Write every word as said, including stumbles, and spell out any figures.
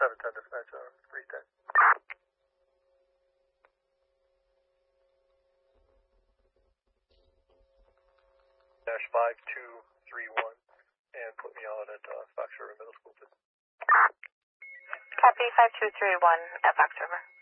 seven ten dispatch, uh, three ten. Dash five two three one, and put me on at uh, Fox River Middle School. Copy five two three one at Fox River.